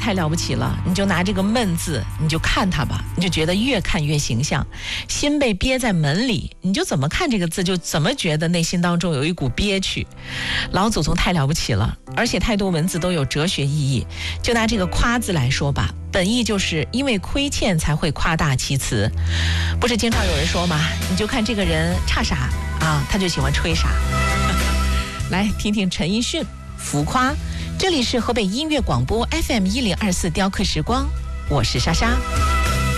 太了不起了，你就拿这个闷字，你就看它吧，你就觉得越看越形象。心被憋在门里，你就怎么看这个字，就怎么觉得内心当中有一股憋屈。老祖宗太了不起了，而且太多文字都有哲学意义。就拿这个夸字来说吧，本意就是因为亏欠才会夸大其词。不是经常有人说吗？你就看这个人差啥啊，他就喜欢吹啥。来听听陈奕迅浮夸。这里是河北音乐广播 FM 1024雕刻时光，我是莎莎。